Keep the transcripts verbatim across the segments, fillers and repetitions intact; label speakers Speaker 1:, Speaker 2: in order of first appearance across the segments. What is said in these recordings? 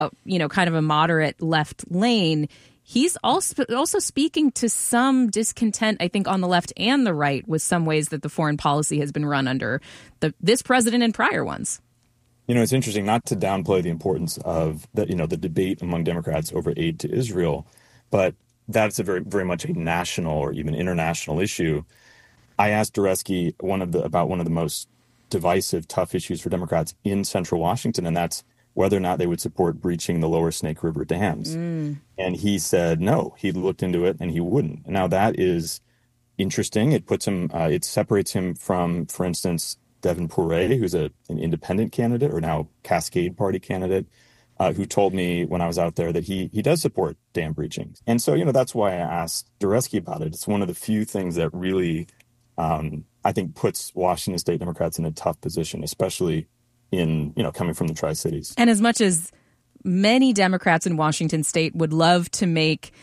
Speaker 1: uh, you know, kind of a moderate left lane, he's also also speaking to some discontent, I think, on the left and the right with some ways that the foreign policy has been run under the, this president and prior ones.
Speaker 2: You know, it's interesting not to downplay the importance of the, you know, the debate among Democrats over aid to Israel, but that's a very, very much a national or even international issue. I asked Dureski one of the about one of the most divisive, tough issues for Democrats in central Washington, and that's whether or not they would support breaching the lower Snake River dams. Mm. And he said no. He looked into it and he wouldn't. Now that is interesting. It puts him, uh, it separates him from, for instance, Devin Poirier, who's a, an independent candidate or now Cascade Party candidate, uh, who told me when I was out there that he he does support dam breaching. And so, you know, that's why I asked Dureski about it. It's one of the few things that really, um, I think, puts Washington State Democrats in a tough position, especially in, you know, coming from the Tri-Cities.
Speaker 1: And as much as many Democrats in Washington State would love to make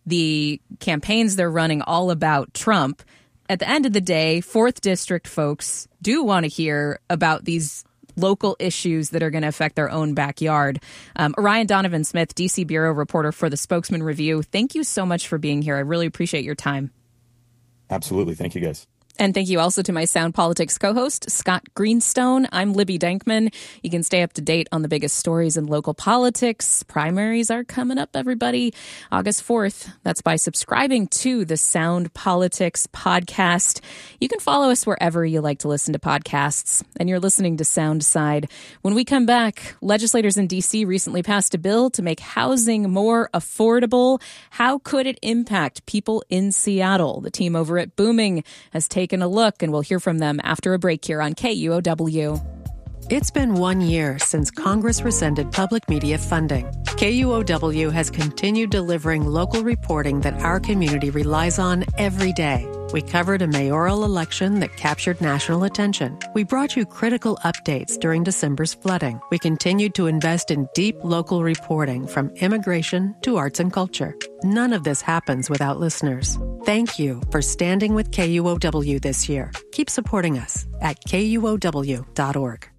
Speaker 1: the campaigns they're running all about Trump, at the end of the day, fourth District folks do want to hear about these local issues that are going to affect their own backyard. Um, Orion Donovan Smith, D C Bureau reporter for the Spokesman Review, thank you so much for being here. I really appreciate your time.
Speaker 2: Absolutely. Thank you, guys.
Speaker 1: And thank you also to my Sound Politics co-host, Scott Greenstone. I'm Libby Dankman. You can stay up to date on the biggest stories in local politics. Primaries are coming up, everybody, August fourth. That's by subscribing to the Sound Politics podcast. You can follow us wherever you like to listen to podcasts. And you're listening to Soundside. When we come back, legislators in D C recently passed a bill to make housing more affordable. How could it impact people in Seattle? The team over at Booming has taken a look, and we'll hear from them after a break here on K U O W.
Speaker 3: It's been one year since Congress rescinded public media funding. K U O W has continued delivering local reporting that our community relies on every day. We covered a mayoral election that captured national attention. We brought you critical updates during December's flooding. We continued to invest in deep local reporting from immigration to arts and culture. None of this happens without listeners. Thank you for standing with K U O W this year. Keep supporting us at K U O W dot org.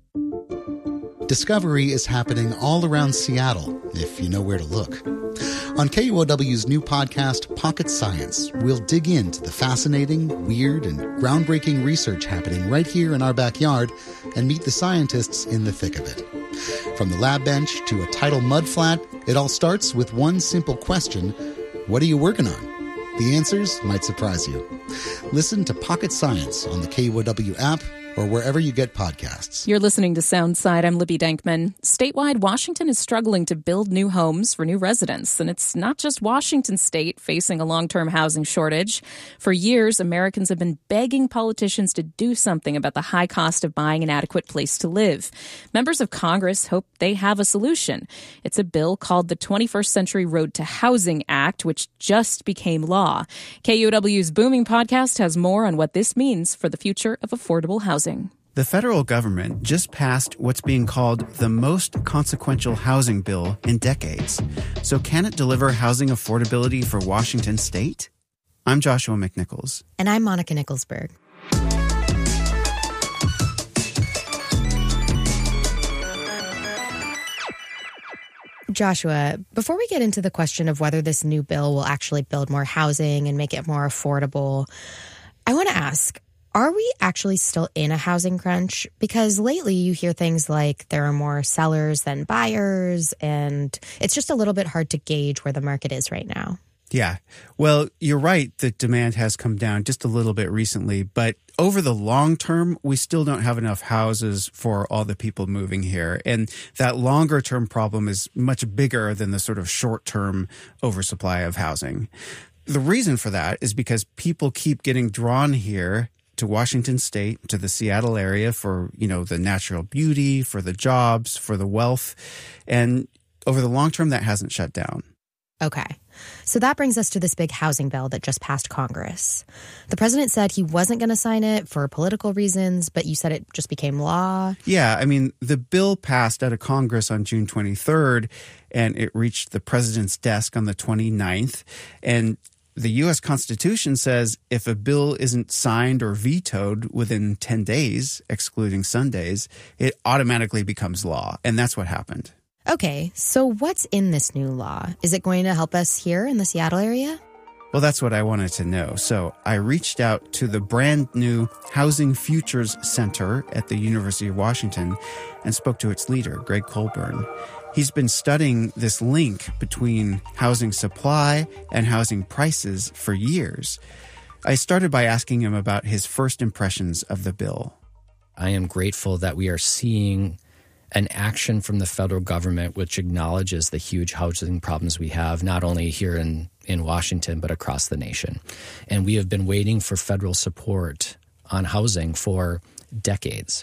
Speaker 4: Discovery is happening all around Seattle, if you know where to look. On K U O W's new podcast, Pocket Science, we'll dig into the fascinating, weird, and groundbreaking research happening right here in our backyard and meet the scientists in the thick of it. From the lab bench to a tidal mudflat, it all starts with one simple question: what are you working on? The answers might surprise you. Listen to Pocket Science on the K U O W app or wherever you get podcasts.
Speaker 1: You're listening to Soundside. I'm Libby Dankman. Statewide, Washington is struggling to build new homes for new residents. And it's not just Washington State facing a long-term housing shortage. For years, Americans have been begging politicians to do something about the high cost of buying an adequate place to live. Members of Congress hope they have a solution. It's a bill called the twenty-first Century Road to Housing Act, which just became law. K U O W's Booming podcast has more on what this means for the future of affordable housing.
Speaker 5: The federal government just passed what's being called the most consequential housing bill in decades. So can it deliver housing affordability for Washington State? I'm Joshua McNichols.
Speaker 6: And I'm Monica Nicholsberg. Joshua, before we get into the question of whether this new bill will actually build more housing and make it more affordable, I want to ask, are we actually still in a housing crunch? Because lately you hear things like there are more sellers than buyers, and it's just a little bit hard to gauge where the market is right now.
Speaker 5: Yeah. Well, you're right that demand has come down just a little bit recently, but over the long term, we still don't have enough houses for all the people moving here. And that longer term problem is much bigger than the sort of short term oversupply of housing. The reason for that is because people keep getting drawn here to Washington State, to the Seattle area for, you know, the natural beauty, for the jobs, for the wealth. And over the long term, that hasn't shut down.
Speaker 6: Okay. So that brings us to this big housing bill that just passed Congress. The president said he wasn't going to sign it for political reasons, but you said it just became law.
Speaker 5: Yeah, I mean, the bill passed out of Congress on June twenty-third, and it reached the president's desk on the twenty-ninth. And the U S Constitution says if a bill isn't signed or vetoed within ten days, excluding Sundays, it automatically becomes law. And that's what happened.
Speaker 6: Okay, so what's in this new law? Is it going to help us here in the Seattle area?
Speaker 5: Well, that's what I wanted to know. So I reached out to the brand new Housing Futures Center at the University of Washington and spoke to its leader, Greg Colburn. He's been studying this link between housing supply and housing prices for years. I started by asking him about his first impressions of the bill.
Speaker 7: I am grateful that we are seeing an action from the federal government which acknowledges the huge housing problems we have, not only here in, in Washington, but across the nation. And we have been waiting for federal support on housing for decades.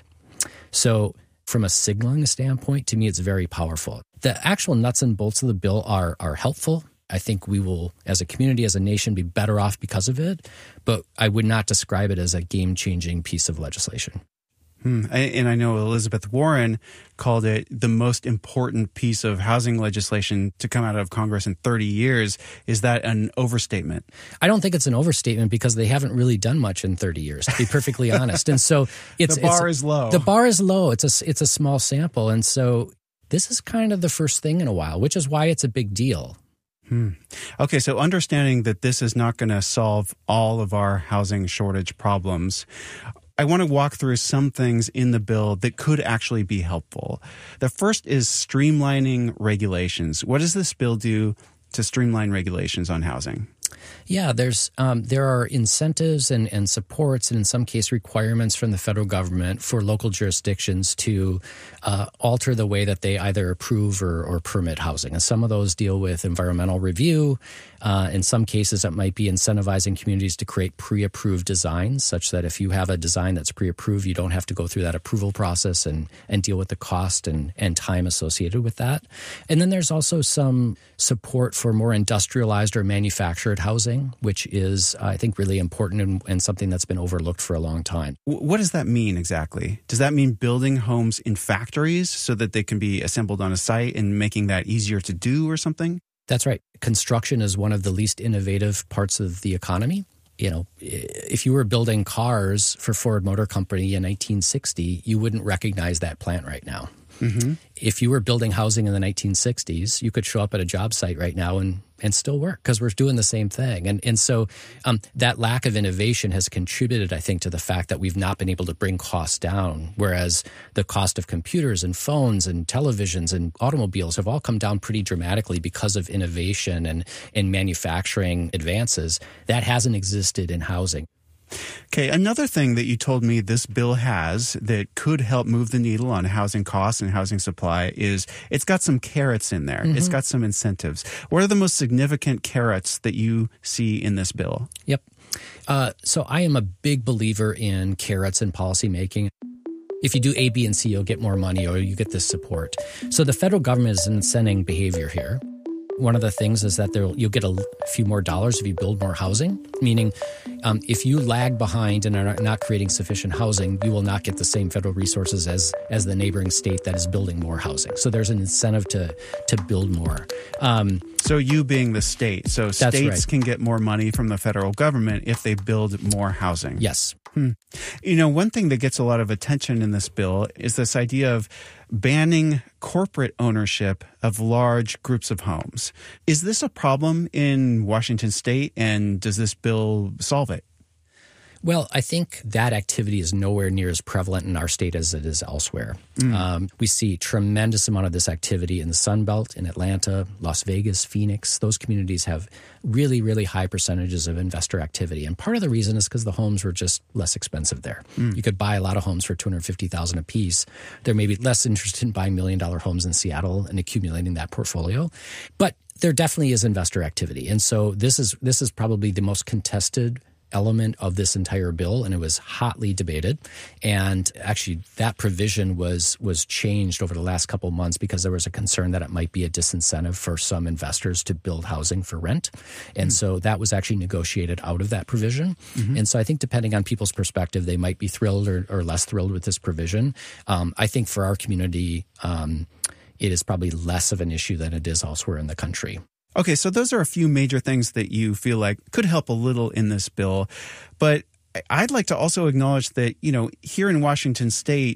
Speaker 7: So from a signaling standpoint, to me, it's very powerful. The actual nuts and bolts of the bill are, are helpful. I think we will, as a community, as a nation, be better off because of it. But I would not describe it as a game-changing piece of legislation.
Speaker 5: Hmm. And I know Elizabeth Warren called it the most important piece of housing legislation to come out of Congress in thirty years. Is that an overstatement?
Speaker 7: I don't think it's an overstatement because they haven't really done much in thirty years, to be perfectly honest. And so it's
Speaker 5: the bar
Speaker 7: it's,
Speaker 5: is low.
Speaker 7: The bar is low. It's a, it's a small sample. And so this is kind of the first thing in a while, which is why it's a big deal.
Speaker 5: Hmm. Okay, so understanding that this is not going to solve all of our housing shortage problems, I want to walk through some things in the bill that could actually be helpful. The first is streamlining regulations. What does this bill do to streamline regulations on housing?
Speaker 7: Yeah, there's um, there are incentives and, and supports and in some case requirements from the federal government for local jurisdictions to uh, alter the way that they either approve or, or permit housing. And some of those deal with environmental review. Uh, in some cases, it might be incentivizing communities to create pre-approved designs such that if you have a design that's pre-approved, you don't have to go through that approval process and, and deal with the cost and, and time associated with that. And then there's also some support for more industrialized or manufactured housing, which is, I think, really important and, and something that's been overlooked for a long time.
Speaker 5: What does that mean exactly? Does that mean building homes in factories so that they can be assembled on a site and making that easier to do or something?
Speaker 7: That's right. Construction is one of the least innovative parts of the economy. You know, if you were building cars for Ford Motor Company in nineteen sixty, you wouldn't recognize that plant right now. Mm-hmm. If you were building housing in the nineteen sixties, you could show up at a job site right now and, and still work because we're doing the same thing. And and so um, that lack of innovation has contributed, I think, to the fact that we've not been able to bring costs down, whereas the cost of computers and phones and televisions and automobiles have all come down pretty dramatically because of innovation and, and manufacturing advances. That hasn't existed in housing.
Speaker 5: Okay, another thing that you told me this bill has that could help move the needle on housing costs and housing supply is it's got some carrots in there. Mm-hmm. It's got some incentives. What are the most significant carrots that you see in this bill?
Speaker 7: Yep. Uh, so I am a big believer in carrots in policymaking. If you do A, B, and C, you'll get more money or you get this support. So the federal government is incenting behavior here. One of the things is that there, you'll get a few more dollars if you build more housing, meaning um, if you lag behind and are not creating sufficient housing, you will not get the same federal resources as as the neighboring state that is building more housing. So there's an incentive to to build more. Um,
Speaker 5: so you being the state, so states
Speaker 7: right.
Speaker 5: can get more money from the federal government if they build more housing.
Speaker 7: Yes.
Speaker 5: Hmm. You know, one thing that gets a lot of attention in this bill is this idea of banning corporate ownership of large groups of homes. Is this a problem in Washington state, and does this bill solve it?
Speaker 7: Well, I think that activity is nowhere near as prevalent in our state as it is elsewhere. Mm. Um, we see tremendous amount of this activity in the Sun Belt, in Atlanta, Las Vegas, Phoenix. Those communities have really, really high percentages of investor activity. And part of the reason is because the homes were just less expensive there. Mm. You could buy a lot of homes for two hundred fifty thousand dollars a piece. They're maybe less interested in buying million-dollar homes in Seattle and accumulating that portfolio. But there definitely is investor activity. And so this is this is probably the most contested element of this entire bill, and it was hotly debated. And actually, that provision was was changed over the last couple of months because there was a concern that it might be a disincentive for some investors to build housing for rent. And mm. so that was actually negotiated out of that provision. Mm-hmm. And so I think depending on people's perspective, they might be thrilled or, or less thrilled with this provision. Um, I think for our community, um, it is probably less of an issue than it is elsewhere in the country.
Speaker 5: Okay, so those are a few major things that you feel like could help a little in this bill. But I'd like to also acknowledge that, you know, here in Washington state,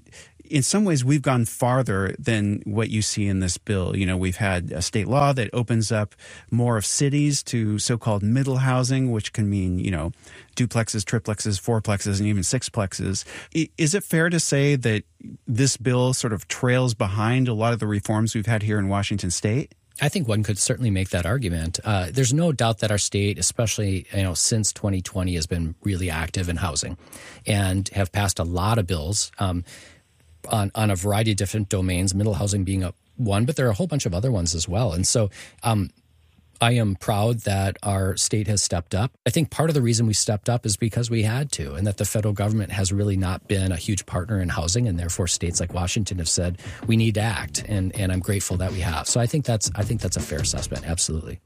Speaker 5: in some ways, we've gone farther than what you see in this bill. You know, we've had a state law that opens up more of cities to so-called middle housing, which can mean, you know, duplexes, triplexes, fourplexes, and even sixplexes. Is it fair to say that this bill sort of trails behind a lot of the reforms we've had here in Washington state?
Speaker 7: I think one could certainly make that argument. Uh, there's no doubt that our state, especially you know since twenty twenty, has been really active in housing and have passed a lot of bills um, on, on a variety of different domains, middle housing being a, one, but there are a whole bunch of other ones as well. And so um, I am proud that our state has stepped up. I think part of the reason we stepped up is because we had to, and that the federal government has really not been a huge partner in housing, and therefore states like Washington have said we need to act, and, and I'm grateful that we have. So I think that's I think that's a fair assessment, absolutely.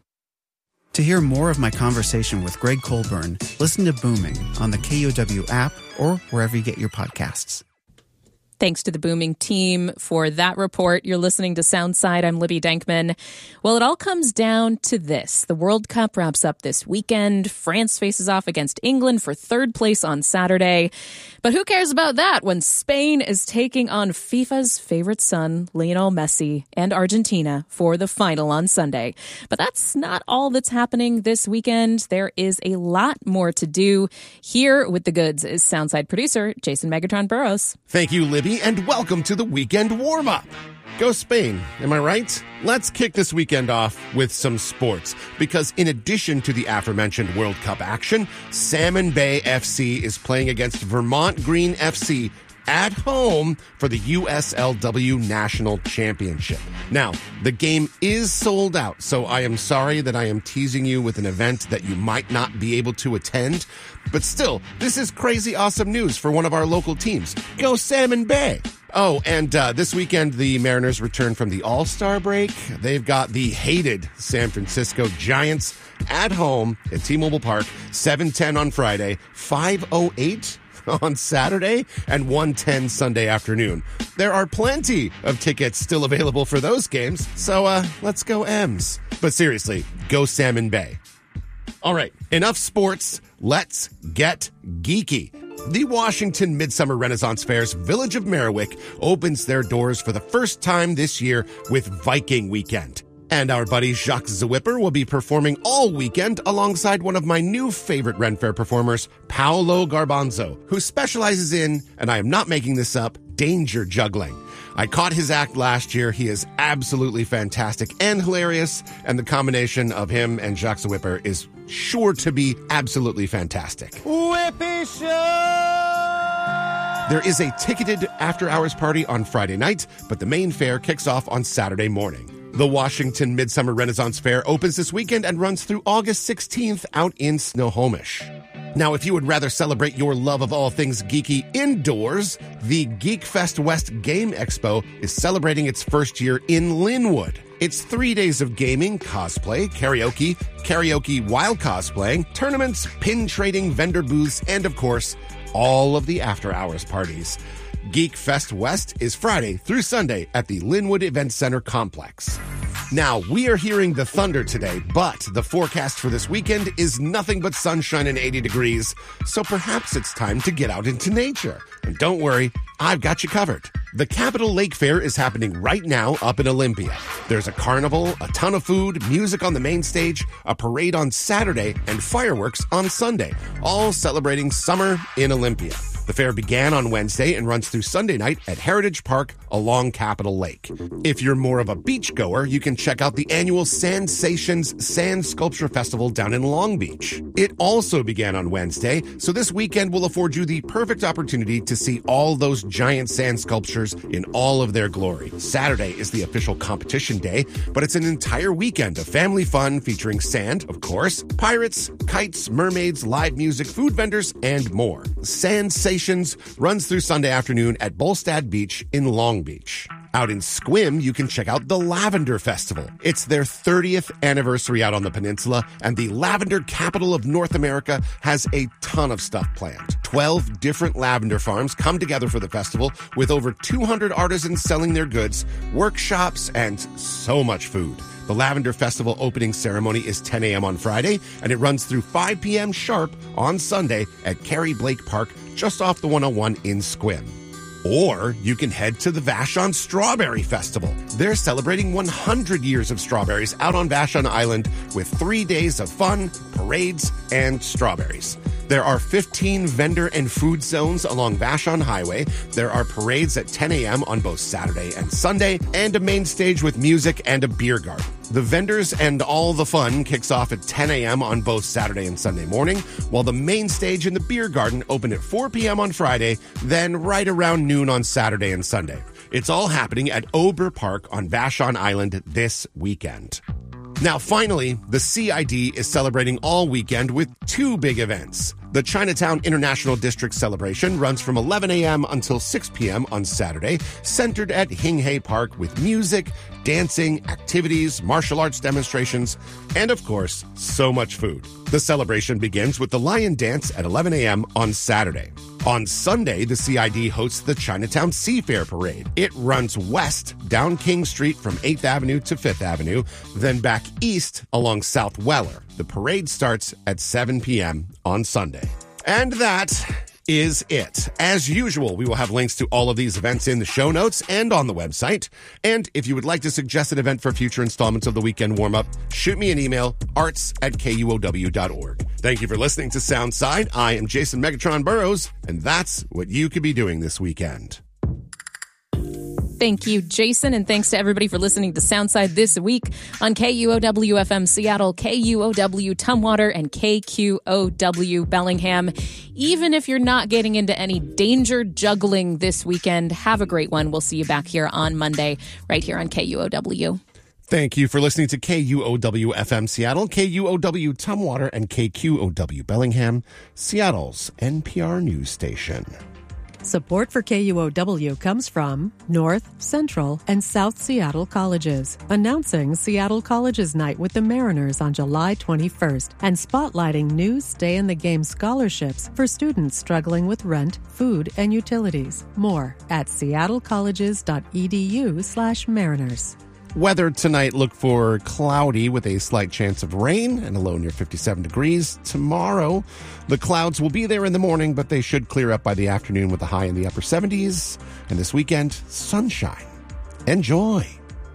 Speaker 5: To hear more of my conversation with Greg Colburn, listen to Booming on the K U O W app or wherever you get your podcasts.
Speaker 1: Thanks to the Booming team for that report. You're listening to Soundside. I'm Libby Denkman. Well, it all comes down to this. The World Cup wraps up this weekend. France faces off against England for third place on Saturday. But who cares about that when Spain is taking on FIFA's favorite son, Lionel Messi, and Argentina for the final on Sunday. But that's not all that's happening this weekend. There is a lot more to do. Here with the goods is Soundside producer Jason Megatron Burrows.
Speaker 8: Thank you, Libby, and welcome to the weekend warm-up. Go Spain, am I right? Let's kick this weekend off with some sports, because in addition to the aforementioned World Cup action, Salmon Bay F C is playing against Vermont Green F C at home for the U S L W National Championship. Now, the game is sold out, so I am sorry that I am teasing you with an event that you might not be able to attend. But still, this is crazy awesome news for one of our local teams. Go Salmon Bay! Oh, and uh, this weekend, the Mariners return from the All-Star break. They've got the hated San Francisco Giants at home at T-Mobile Park, seven ten on Friday, five oh eight on Saturday, and one ten Sunday afternoon. There are plenty of tickets still available for those games, so uh, let's go M's. But seriously, go Salmon Bay. All right, enough sports. Let's get geeky. The Washington Midsummer Renaissance Fair's Village of Merriwick opens their doors for the first time this year with Viking Weekend. And our buddy Jacques Zwipper will be performing all weekend alongside one of my new favorite Ren Fair performers, Paolo Garbanzo, who specializes in, and I am not making this up, danger juggling. I caught his act last year. He is absolutely fantastic and hilarious, and the combination of him and Jacques Zwipper is sure to be absolutely fantastic. Whippy Show! There is a ticketed after-hours party on Friday night, but the main fair kicks off on Saturday morning. The Washington Midsummer Renaissance Fair opens this weekend and runs through August sixteenth out in Snohomish. Now, if you would rather celebrate your love of all things geeky indoors, the Geek Fest West Game Expo is celebrating its first year in Linwood. It's three days of gaming, cosplay, karaoke, karaoke while cosplaying, tournaments, pin trading, vendor booths, and of course, all of the after-hours parties. Geek Fest West is Friday through Sunday at the Linwood Event Center complex. Now, we are hearing the thunder today, but the forecast for this weekend is nothing but sunshine and eighty degrees, so perhaps it's time to get out into nature. And don't worry, I've got you covered. The Capitol Lake Fair is happening right now up in Olympia. There's a carnival, a ton of food, music on the main stage, a parade on Saturday, and fireworks on Sunday, all celebrating summer in Olympia. The fair began on Wednesday and runs through Sunday night at Heritage Park along Capitol Lake. If you're more of a beach goer, you can check out the annual Sandsations Sand Sculpture Festival down in Long Beach. It also began on Wednesday, so this weekend will afford you the perfect opportunity to see all those giant sand sculptures in all of their glory. Saturday is the official competition day, but it's an entire weekend of family fun featuring sand, of course, pirates, kites, mermaids, live music, food vendors, and more. Sandsations runs through Sunday afternoon at Bolstad Beach in Long Beach. Out in Sequim, you can check out the Lavender Festival. It's their thirtieth anniversary out on the peninsula, and the lavender capital of North America has a ton of stuff planned. twelve different lavender farms come together for the festival with over two hundred artisans selling their goods, workshops, and so much food. The Lavender Festival opening ceremony is ten a.m. on Friday, and it runs through five p.m. sharp on Sunday at Carrie Blake Park, just off the one oh one in Sequim. Or you can head to the Vashon Strawberry Festival. They're celebrating one hundred years of strawberries out on Vashon Island with three days of fun, parades, and strawberries. There are fifteen vendor and food zones along Vashon Highway. There are parades at ten a.m. on both Saturday and Sunday, and a main stage with music and a beer garden. The vendors and all the fun kicks off at ten a.m. on both Saturday and Sunday morning, while the main stage and the beer garden open at four p.m. on Friday, then right around noon on Saturday and Sunday. It's all happening at Ober Park on Vashon Island this weekend. Now, finally, the C I D is celebrating all weekend with two big events. The Chinatown International District celebration runs from eleven a.m. until six p.m. on Saturday, centered at Hing Hay Park with music, dancing, activities, martial arts demonstrations, and of course, so much food. The celebration begins with the Lion Dance at eleven a.m. on Saturday. On Sunday, the C I D hosts the Chinatown Seafair Parade. It runs west down King Street from eighth Avenue to fifth Avenue, then back east along South Weller. The parade starts at seven p.m. on Sunday. And that is it. As usual, we will have links to all of these events in the show notes and on the website. And if you would like to suggest an event for future installments of the Weekend Warm-Up, shoot me an email, arts at K U O W dot org. Thank you for listening to Soundside. I am Jason Megatron Burrows, and that's what you could be doing this weekend.
Speaker 1: Thank you, Jason, and thanks to everybody for listening to Soundside this week on K U O W F M Seattle, K U O W Tumwater, and K Q O W Bellingham. Even if you're not getting into any danger juggling this weekend, have a great one. We'll see you back here on Monday, right here on K U O W.
Speaker 8: Thank you for listening to K U O W F M Seattle, K U O W Tumwater, and K Q O W Bellingham, Seattle's N P R news station.
Speaker 3: Support for K U O W comes from North, Central, and South Seattle Colleges, announcing Seattle Colleges Night with the Mariners on July twenty-first and spotlighting new Stay in the Game scholarships for students struggling with rent, food, and utilities. More at seattlecolleges.edu slash mariners.
Speaker 8: Weather tonight, look for cloudy with a slight chance of rain and a low near fifty-seven degrees. Tomorrow, the clouds will be there in the morning, but they should clear up by the afternoon with a high in the upper seventies. And this weekend, sunshine. Enjoy.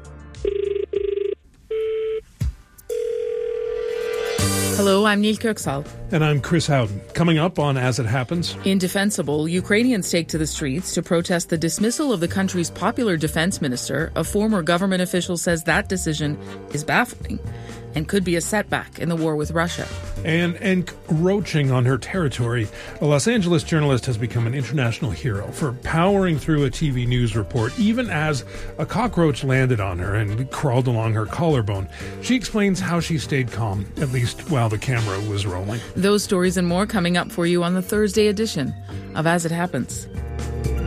Speaker 9: Hello, I'm Neil Kirksall.
Speaker 10: And I'm Chris Howden. Coming up on As It Happens.
Speaker 9: Indefensible, Ukrainians take to the streets to protest the dismissal of the country's popular defense minister. A former government official says that decision is baffling and could be a setback in the war with Russia.
Speaker 10: And encroaching on her territory, a Los Angeles journalist has become an international hero for powering through a T V news report, even as a cockroach landed on her and crawled along her collarbone. She explains how she stayed calm, at least while the camera was rolling.
Speaker 9: Those stories and more coming up for you on the Thursday edition of As It Happens.